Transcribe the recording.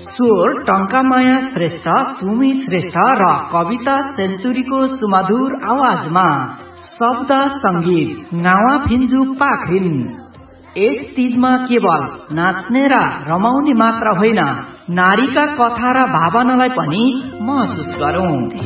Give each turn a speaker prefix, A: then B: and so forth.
A: स्वर टंकामाया श्रेष्ठ, सुमी श्रेष्ठ र कविता सेन्चुरीको सुमधुर आवाजमा शब्द संगीत गावा फिन्जु पाखरिन। यस तीजमा केवल नाच्ने र रमाउने मात्र होइन, नारीका कथा र भावनालाई पनि महसुस गरौं।